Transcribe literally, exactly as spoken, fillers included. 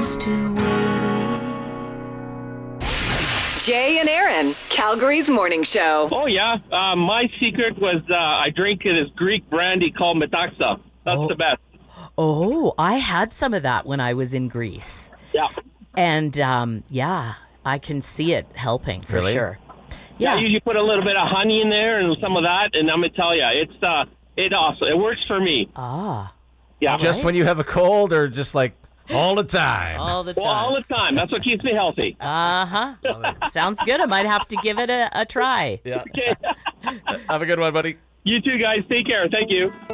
comes to waiting. Jay and Aaron, Calgary's morning show. Oh, yeah. Uh, my secret was uh, I drink this Greek brandy called Metaxa. That's Oh. the best. Oh, I had some of that when I was in Greece. Yeah. And, um, yeah, I can see it helping for Really? sure. Yeah, Yeah. you, you put a little bit of honey in there and some of that, and I'm going to tell you, it's uh, it also, it works for me. Ah, Yeah. Just right. when you have a cold or just like all the time? all the Well, all time. the time. That's what keeps me healthy. Uh-huh. Sounds good. I might have to give it a, a try. Yeah. Okay. Have a good one, buddy. You too, guys. Take care. Thank you.